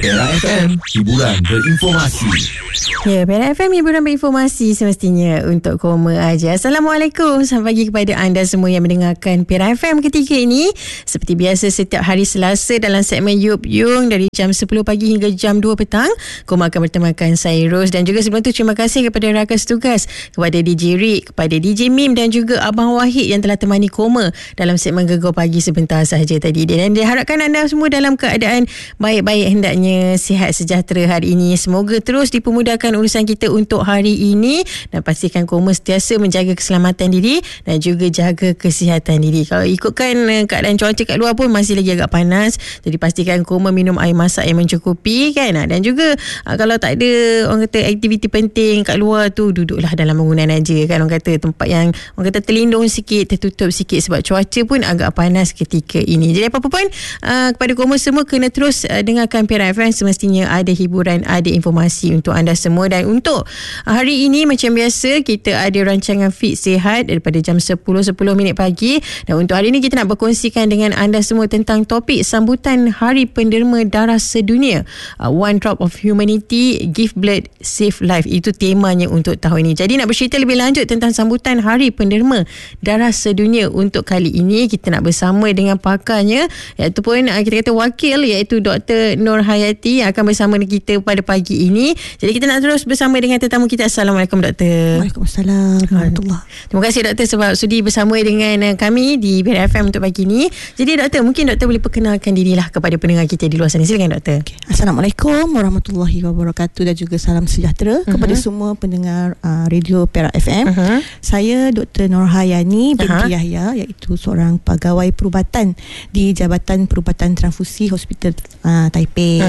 Perak FM, hiburan berinformasi. Ya, Perak FM, hiburan berinformasi semestinya untuk koma aja. Assalamualaikum, selamat pagi kepada anda semua yang mendengarkan Perak FM ketika ini. Seperti biasa setiap hari Selasa dalam segmen Yup Yung dari jam 10 pagi hingga jam 2 petang. Koma akan bertemakan saya Ros, dan juga sebelum tu terima kasih kepada rakan setugas, kepada DJ Rick, kepada DJ Mim dan juga Abang Wahid yang telah temani Koma dalam segmen Gegar Pagi sebentar sahaja tadi. Dan diharapkan anda semua dalam keadaan baik-baik, hendaknya sihat sejahtera hari ini. Semoga terus dipermudahkan urusan kita untuk hari ini, dan pastikan Koma sentiasa menjaga keselamatan diri dan juga jaga kesihatan diri. Kalau ikutkan keadaan cuaca kat luar pun masih lagi agak panas, jadi pastikan Koma minum air masak yang mencukupi kan. Dan juga kalau tak ada orang kata aktiviti penting kat luar tu, duduklah dalam bangunan aja kan. Orang kata tempat yang orang kata terlindung sikit, tertutup sikit, sebab cuaca pun agak panas ketika ini. Jadi apa-apa pun kepada Koma semua, kena terus dengarkan Perak FM, semestinya ada hiburan, ada informasi untuk anda semua. Dan untuk hari ini macam biasa, kita ada rancangan Fit Sihat daripada jam 10.10 pagi. Dan untuk hari ini kita nak berkongsikan dengan anda semua tentang topik sambutan Hari Penderma Darah Sedunia. One Drop of Humanity, Give Blood, Save Life. Itu temanya untuk tahun ini. Jadi nak bercerita lebih lanjut tentang sambutan Hari Penderma Darah Sedunia untuk kali ini, kita nak bersama dengan pakarnya, iaitu pun kita kata wakil, iaitu Dr. Nur Hayati yang akan bersama kita pada pagi ini. Jadi kita nak terus bersama dengan tetamu kita. Assalamualaikum Doktor. Waalaikumsalam warahmatullahi. Terima kasih Doktor sebab sudi bersama dengan kami di Perak FM untuk pagi ini. Jadi Doktor, mungkin Doktor boleh perkenalkan dirilah kepada pendengar kita di luar sana. Silakan Doktor. Okay. Assalamualaikum warahmatullahi wabarakatuh, dan juga salam sejahtera kepada semua pendengar radio Perak FM. Saya Dr. Nur Hayati binti Yahya, iaitu seorang pegawai perubatan di Jabatan Perubatan Transfusi Hospital Taipei.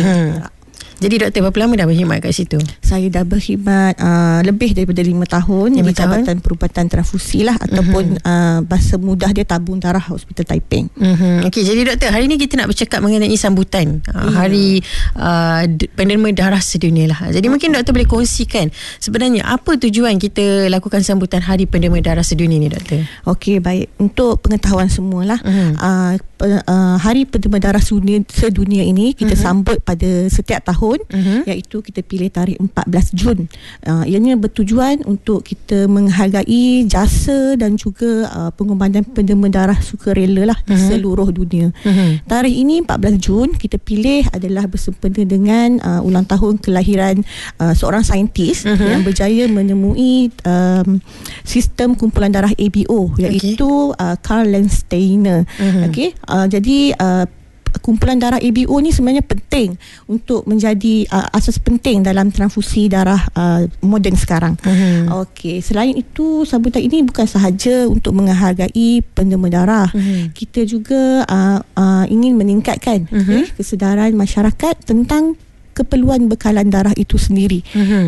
Jadi Doktor, berapa lama dah berkhidmat kat situ? Saya dah berkhidmat lebih daripada 5 tahun di Jabatan Perubatan Transfusi lah, ataupun bahasa mudah dia tabung darah Hospital Taipei. Okey, jadi Doktor, hari ni kita nak bercakap mengenai sambutan Hari Penderma Darah Sedunia lah. Jadi mungkin Doktor boleh kongsikan sebenarnya apa tujuan kita lakukan sambutan Hari Penderma Darah Sedunia ni Doktor? Okey, baik. Untuk pengetahuan semualah, Hari Penderma Darah Sedunia ini kita sambut pada setiap tahun, iaitu kita pilih tarikh 14 Jun. Ianya bertujuan untuk kita menghargai jasa dan juga pengorbanan penderma darah sukarela lah di seluruh dunia. Tarikh ini 14 Jun kita pilih adalah bersempena dengan ulang tahun kelahiran seorang saintis yang berjaya menemui sistem kumpulan darah ABO, iaitu Karl Landsteiner. Jadi kumpulan darah ABO ni sebenarnya penting untuk menjadi asas penting dalam transfusi darah moden sekarang. Okey, selain itu sambutan ini bukan sahaja untuk menghargai penderma darah. Kita juga ingin meningkatkan kesedaran masyarakat tentang keperluan bekalan darah itu sendiri,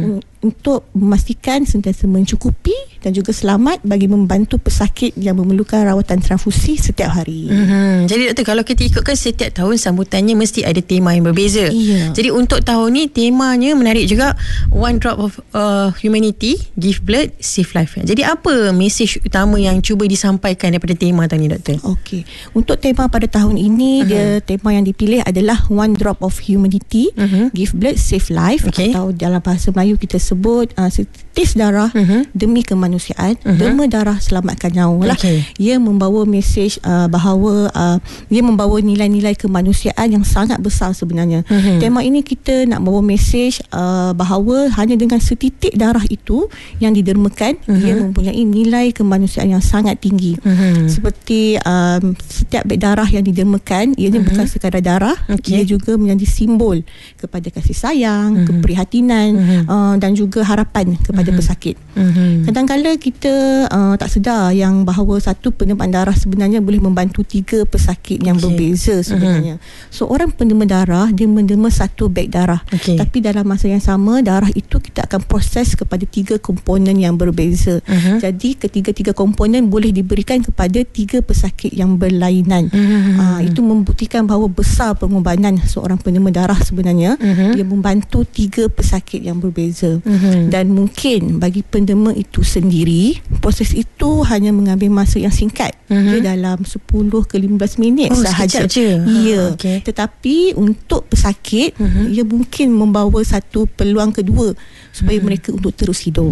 untuk memastikan sentiasa mencukupi dan juga selamat bagi membantu pesakit yang memerlukan rawatan transfusi setiap hari. Jadi Doktor, kalau kita ikutkan setiap tahun sambutannya mesti ada tema yang berbeza. Jadi untuk tahun ni temanya menarik juga, One Drop of Humanity, Give Blood, Save Life. Jadi apa mesej utama yang cuba disampaikan daripada tema tahun ni Doktor? Okey, untuk tema pada tahun ini, dia tema yang dipilih adalah One Drop of Humanity, Give Blood, Save Life. Atau dalam bahasa Melayu kita sebut setetes darah demi kemanusiaan, derma darah selamatkan nyawa lah. Ia membawa mesej bahawa ia membawa nilai-nilai kemanusiaan yang sangat besar sebenarnya. Tema ini kita nak bawa mesej bahawa hanya dengan setitik darah itu yang didermakan, ia mempunyai nilai kemanusiaan yang sangat tinggi. Seperti setiap beg darah yang didermakan, ianya bukan sekadar darah, ia juga menjadi simbol kepada kasih sayang, keprihatinan, dan juga harapan kepada pesakit. Kadang-kadang kita tak sedar yang bahawa satu pendermaan darah sebenarnya boleh membantu 3 pesakit yang berbeza sebenarnya. So orang penderma darah, dia menderma satu beg darah, tapi dalam masa yang sama darah itu kita akan proses kepada 3 komponen yang berbeza. Jadi ketiga-tiga komponen boleh diberikan kepada 3 pesakit yang berlainan. Itu membuktikan bahawa besar pengorbanan seorang penderma darah sebenarnya. Dia membantu 3 pesakit yang berbeza. Dan mungkin bagi penderma itu sendiri, proses itu hanya mengambil masa yang singkat. Dia dalam 10 ke 15 minit sahaja. Ya. Tetapi untuk pesakit, ia mungkin membawa satu peluang kedua supaya mereka untuk terus hidup.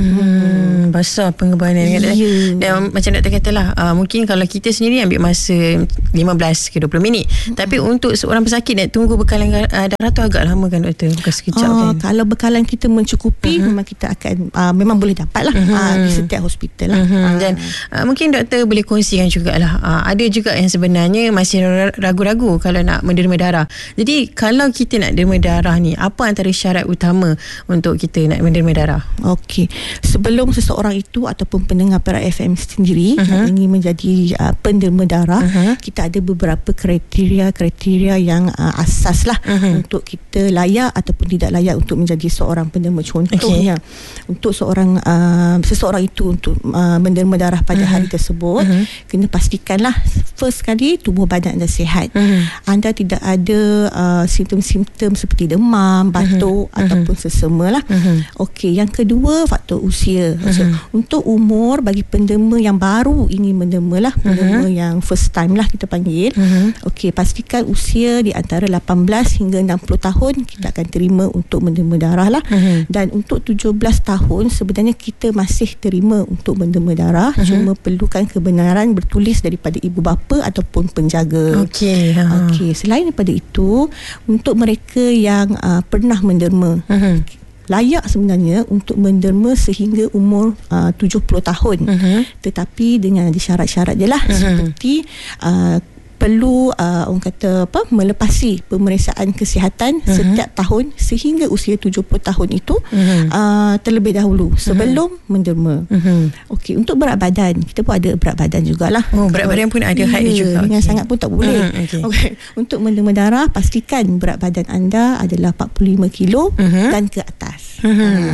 Besar pengorbanan. Dan macam doktor katalah, mungkin kalau kita sendiri ambil masa 15 ke 20 minit, tapi untuk seorang pesakit nak tunggu bekalan darah tu agak lama kan doktor? Bukan sekejap kan? Kalau bekalan kita mencukupi, memang kita akan memang boleh dapat lah di setiap hospital lah. Dan mungkin doktor boleh kongsikan jugalah, ada juga yang sebenarnya masih ragu-ragu kalau nak menderma darah. Jadi kalau kita nak derma darah ni, apa antara syarat utama untuk kita nak menderma darah? Okey, sebelum seseorang itu ataupun pendengar Perak FM sendiri ingin menjadi penderma darah, kita ada beberapa kriteria yang asas lah untuk kita layak ataupun tidak layak untuk menjadi seorang penderma. Contohnya, untuk seseorang itu untuk menderma darah pada hari tersebut, kena pastikanlah first kali tubuh badan anda sihat. Anda tidak ada simptom-simptom seperti demam, batuk ataupun sesama lah. Okey, yang kedua faktor usia. Untuk umur, bagi penderma yang baru ingin menderma lah, penderma yang first time lah kita panggil. Okey, pastikan usia di antara 18 hingga 60 tahun kita akan terima untuk menderma darah lah. Dan untuk 17 tahun sebenarnya kita masih terima untuk menderma darah, cuma perlukan kebenaran bertulis daripada ibu bapa ataupun penjaga. Okey, selain daripada itu, untuk mereka yang pernah menderma, layak sebenarnya untuk menderma sehingga umur 70 tahun. Tetapi dengan ada syarat-syarat je lah, seperti perlu orang kata melepasi pemeriksaan kesihatan setiap tahun sehingga usia 70 tahun itu terlebih dahulu sebelum menderma. Okey, untuk berat badan, kita pun ada berat badan jugalah. Berat badan pun ada had juga. Dengan sangat pun tak boleh. Okey, untuk menderma darah, pastikan berat badan anda adalah 45 kilo dan ke atas.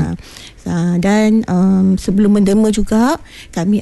Dan sebelum menderma juga kami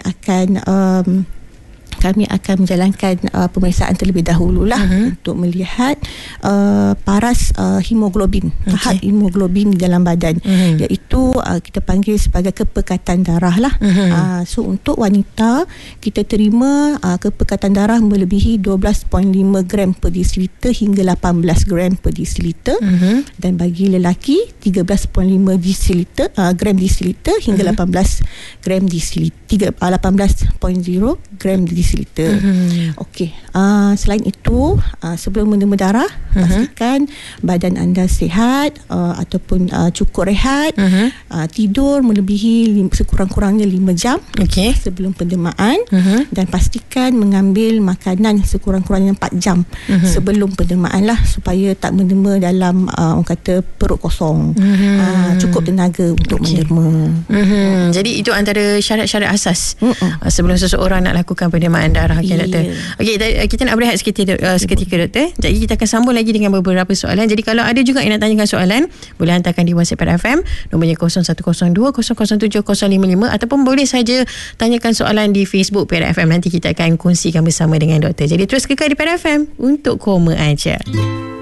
akan menjalankan pemeriksaan terlebih dahululah untuk melihat paras hemoglobin, tahap hemoglobin di dalam badan, iaitu kita panggil sebagai kepekatan darah lah. So untuk wanita, kita terima kepekatan darah melebihi 12.5 gram per desiliter hingga 18 gram per desiliter, dan bagi lelaki 13.5 gram desiliter hingga 18 gram desiliter, 18.0 gram desiliter. Okey, selain itu, sebelum menderma darah, pastikan badan anda sihat ataupun cukup rehat, tidur melebihi sekurang-kurangnya 5 jam sebelum pendermaan, dan pastikan mengambil makanan sekurang-kurangnya 4 jam sebelum pendermaan lah, supaya tak menderma dalam orang kata perut kosong. Cukup tenaga untuk menderma. Jadi itu antara syarat-syarat asas sebelum seseorang nak lakukan pendermaan darah. Doktor. Okey, kita nak berehat seketika doktor. Jadi kita akan sambung lagi dengan beberapa soalan. Jadi kalau ada juga yang nak tanyakan soalan, boleh hantarkan di WhatsApp Perak FM, nombornya 0102 007 055, ataupun boleh saja tanyakan soalan di Facebook Perak FM. Nanti kita akan kongsikan bersama dengan doktor. Jadi terus kekal di Perak FM untuk Koma Aja.